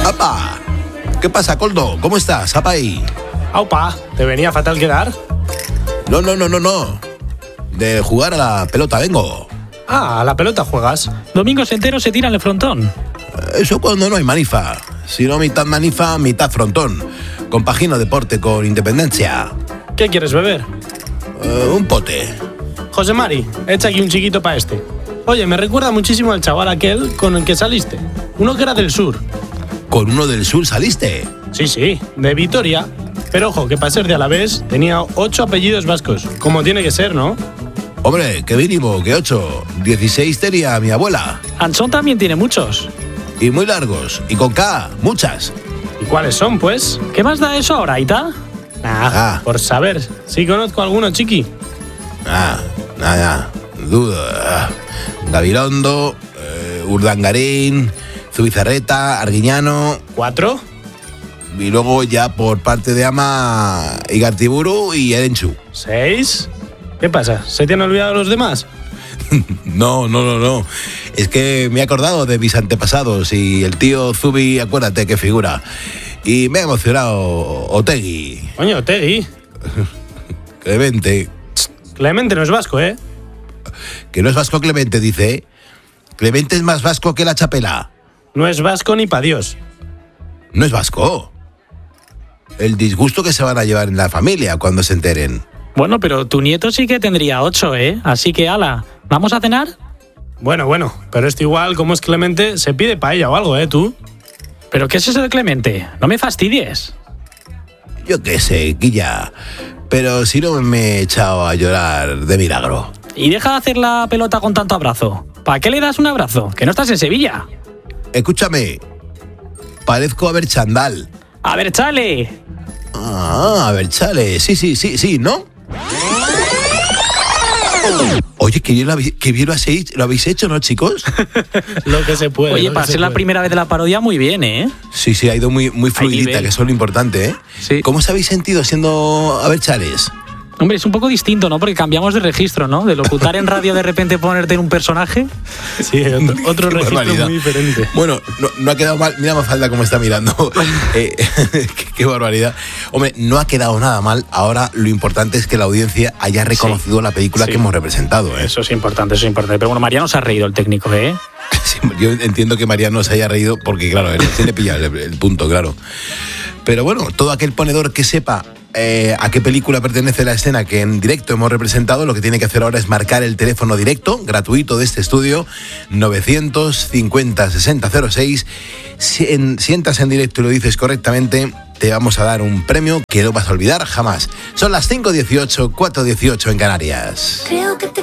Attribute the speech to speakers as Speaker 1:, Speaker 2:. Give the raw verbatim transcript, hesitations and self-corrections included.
Speaker 1: ¡Apa! ¿Qué pasa, Coldo? ¿Cómo estás? ¡Apa ahí!
Speaker 2: ¡Aupa! ¿Te venía fatal quedar?
Speaker 1: No, no, no, no, no. De jugar a la pelota vengo.
Speaker 2: Ah, a la pelota juegas. Domingos enteros se tiran el frontón.
Speaker 1: Eso cuando no hay manifa. Si no, mitad manifa, mitad frontón. Compagino deporte con independencia.
Speaker 2: ¿Qué quieres beber?
Speaker 1: Uh, un pote.
Speaker 2: José Mari, echa aquí un chiquito para este. Oye, me recuerda muchísimo al chaval aquel con el que saliste. Uno que era del sur.
Speaker 1: ¿Con uno del sur saliste?
Speaker 2: Sí, sí, de Vitoria. Pero ojo, que para ser de Alavés tenía ocho apellidos vascos. Como tiene que ser, ¿no?
Speaker 1: Hombre, qué mínimo, que ocho. Dieciséis tenía mi abuela.
Speaker 2: Anson también tiene muchos.
Speaker 1: Y muy largos. Y con K, muchas.
Speaker 2: ¿Y cuáles son, pues? ¿Qué más da eso ahora, Ita? Nah,
Speaker 1: Ah.
Speaker 2: por saber. Sí conozco a alguno, chiqui.
Speaker 1: Ah, nada, duda. Gabilondo, eh, Urdangarín, Zubizarreta, Arguiñano.
Speaker 2: ¿Cuatro?
Speaker 1: Y luego ya por parte de Ama, Igartiburu y Erenchu.
Speaker 2: ¿Seis? ¿Qué pasa? ¿Se te han olvidado los demás?
Speaker 1: No, no, no, no. Es que me he acordado de mis antepasados y el tío Zubi, acuérdate qué figura. Y me ha emocionado Otegui,
Speaker 2: Coño, Tegui.
Speaker 1: Clemente.
Speaker 2: Clemente no es vasco, ¿eh?
Speaker 1: Que no es vasco Clemente, dice. Clemente es más vasco que la chapela.
Speaker 2: No es vasco ni pa' Dios.
Speaker 1: No es vasco. El disgusto que se van a llevar en la familia cuando se enteren.
Speaker 3: Bueno, pero tu nieto sí que tendría ocho, ¿eh? Así que, ala, ¿vamos a cenar?
Speaker 2: Bueno, bueno, pero esto igual, como es Clemente, se pide paella o algo, ¿eh, tú?
Speaker 3: ¿Pero qué es eso de Clemente? No me fastidies.
Speaker 1: Yo qué sé, Guilla. Pero si no me he echado a llorar de milagro.
Speaker 3: Y deja de hacer la pelota con tanto abrazo. ¿Para qué le das un abrazo? Que no estás en Sevilla.
Speaker 1: Escúchame. Parezco a ver Chandal.
Speaker 3: A ver, chale.
Speaker 1: Ah, a ver, chale. Sí, sí, sí, sí, ¿no? Oye, que bien lo habéis, que bien lo habéis, lo habéis hecho, ¿no, chicos?
Speaker 2: Lo que se puede.
Speaker 3: Oye,
Speaker 2: lo
Speaker 3: para
Speaker 2: que se
Speaker 3: ser la
Speaker 2: puede.
Speaker 3: primera vez de la parodia, muy bien, ¿eh?
Speaker 1: Sí, sí, ha ido muy, muy fluidita,
Speaker 3: nivel.
Speaker 1: que eso es lo importante, ¿eh?
Speaker 3: Sí.
Speaker 1: ¿Cómo os habéis sentido siendo a ver chales?
Speaker 3: Hombre, es un poco distinto, ¿no? Porque cambiamos de registro, ¿no? De locutar en radio de repente ponerte en un personaje.
Speaker 2: Sí, otro, otro
Speaker 1: Qué
Speaker 2: registro
Speaker 1: barbaridad.
Speaker 2: muy diferente.
Speaker 1: Bueno, no, no ha quedado mal. Mira Mafalda cómo está mirando. eh, qué, qué barbaridad. Hombre, no ha quedado nada mal. Ahora lo importante es que la audiencia haya reconocido
Speaker 3: Sí.
Speaker 1: la película
Speaker 3: Sí.
Speaker 1: que hemos representado. ¿eh?
Speaker 3: Eso es importante, eso es importante. Pero bueno, Mariano se ha reído el técnico, ¿eh?
Speaker 1: Sí, yo entiendo que Mariano se haya reído porque, claro, él tiene pillado el, el punto, claro. Pero bueno, todo aquel ponedor que sepa eh, a qué película pertenece la escena que en directo hemos representado, lo que tiene que hacer ahora es marcar el teléfono directo, gratuito de este estudio, novecientos cincuenta sesenta cero seis. Si, en, si entras en directo y lo dices correctamente, te vamos a dar un premio que no vas a olvidar jamás. Son las cinco dieciocho, cuatro dieciocho en Canarias.
Speaker 4: Creo que te